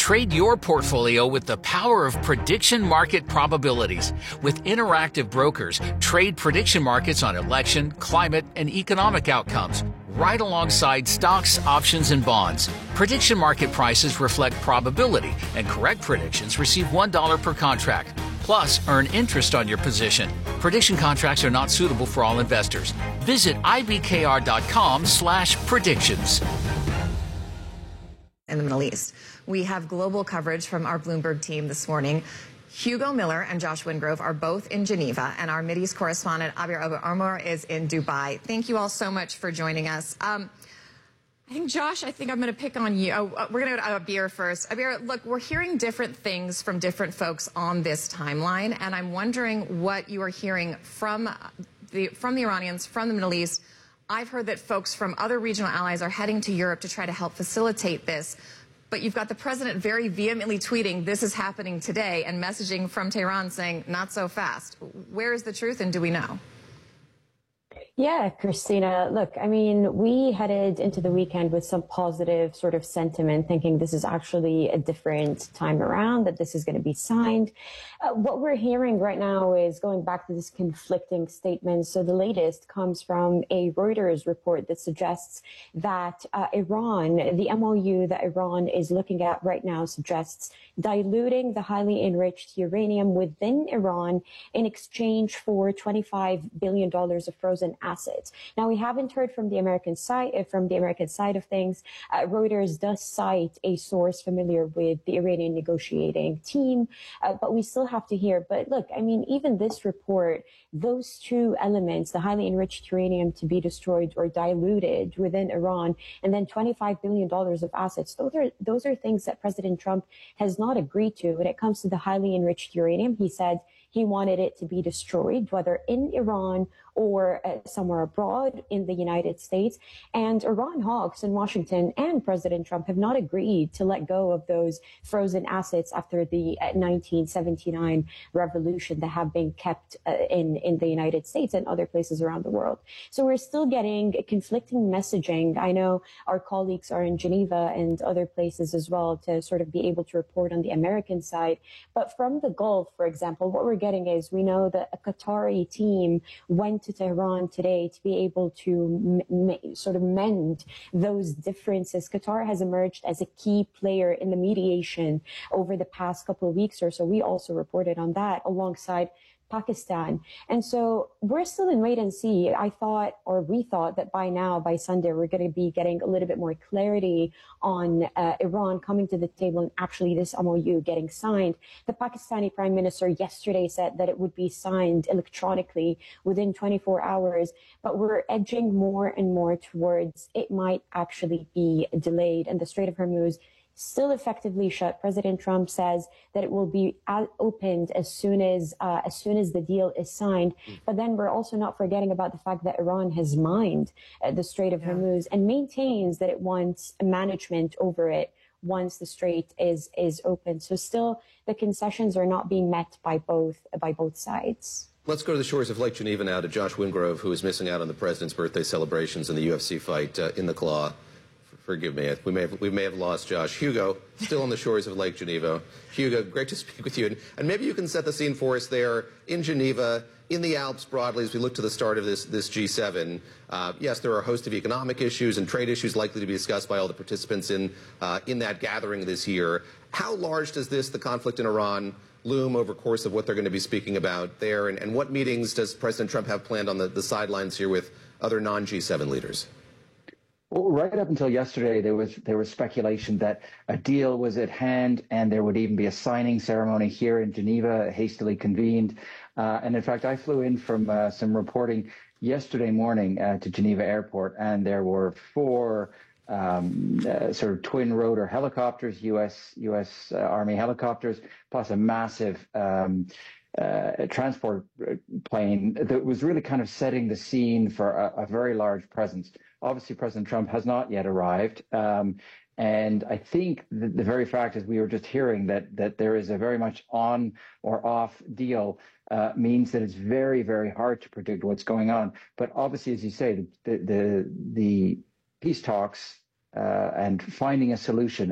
Trade your portfolio with the power of prediction market probabilities. With Interactive Brokers, trade prediction markets on election, climate, and economic outcomes, right alongside stocks, options, and bonds. Prediction market prices reflect probability, and correct predictions receive $1 per contract. Plus, earn interest on your position. Prediction contracts are not suitable for all investors. Visit ibkr.com/predictions. In the Middle East, we have global coverage from our Bloomberg team this morning. Hugo Miller and Josh Wingrove are both in Geneva, and our Mideast correspondent, Abir Omar, is in Dubai. Thank you all so much for joining us. I think, Josh, I'm going to pick on you. We're going to go to Abir first. Abir, look, we're hearing different things from different folks on this timeline, and I'm wondering what you are hearing from the Iranians, from the Middle East. I've heard that folks from other regional allies are heading to Europe to try to help facilitate this. But you've got the president very vehemently tweeting, this is happening today, and messaging from Tehran saying, not so fast. Where is the truth, and do we know? Yeah, Christina, look, I mean, we headed into the weekend with some positive sort of sentiment, thinking this is actually a different time around, that this is going to be signed. What we're hearing right now is going back to this conflicting statement. So the latest comes from a Reuters report that suggests that Iran, the MOU that Iran is looking at right now, suggests diluting the highly enriched uranium within Iran in exchange for $25 billion of frozen assets. Now, we haven't heard from the American side of things. Reuters does cite a source familiar with the Iranian negotiating team, but we still have to hear. But look, I mean, even this report, those two elements, the highly enriched uranium to be destroyed or diluted within Iran, and then $25 billion of assets, those are things that President Trump has not agreed to. When it comes to the highly enriched uranium, he said he wanted it to be destroyed, whether in Iran or somewhere abroad in the United States. And Iran hawks in Washington and President Trump have not agreed to let go of those frozen assets after the 1979 revolution that have been kept in the United States and other places around the world. So we're still getting conflicting messaging. I know our colleagues are in Geneva and other places as well to sort of be able to report on the American side. But from the Gulf, for example, what we're getting is we know that a Qatari team went to Tehran today to be able to sort of mend those differences. Qatar has emerged as a key player in the mediation over the past couple of weeks or so. We also reported on that alongside Pakistan. And so we're still in wait and see. We thought that by now, by Sunday, we're going to be getting a little bit more clarity on Iran coming to the table and actually this MOU getting signed. The Pakistani Prime Minister yesterday said that it would be signed electronically within 24 hours, but we're edging more and more towards it might actually be delayed. And the Strait of Hormuz still effectively shut. President Trump says that it will be opened as soon as the deal is signed. But then we're also not forgetting about the fact that Iran has mined the Strait of Hormuz and maintains that it wants management over it once the strait is open. So still, the concessions are not being met by both sides. Let's go to the shores of Lake Geneva now to Josh Wingrove, who is missing out on the president's birthday celebrations and the UFC fight in the Claw. Forgive me, we may have lost Josh. Hugo, still on the shores of Lake Geneva. Hugo, great to speak with you. And maybe you can set the scene for us there in Geneva, in the Alps broadly, as we look to the start of this G7. Yes, there are a host of economic issues and trade issues likely to be discussed by all the participants in that gathering this year. How large does the conflict in Iran, loom over the course of what they're going to be speaking about there? And what meetings does President Trump have planned on the sidelines here with other non-G7 leaders? Well, right up until yesterday, there was speculation that a deal was at hand and there would even be a signing ceremony here in Geneva, hastily convened. And in fact, I flew in from some reporting yesterday morning to Geneva Airport, and there were 4 sort of twin rotor helicopters, U.S. Army helicopters, plus a massive transport plane that was really kind of setting the scene for a very large presence. Obviously, President Trump has not yet arrived. And I think the very fact, as we were just hearing, that there is a very much on or off deal means that it's very, very hard to predict what's going on. But obviously, as you say, the peace talks and finding a solution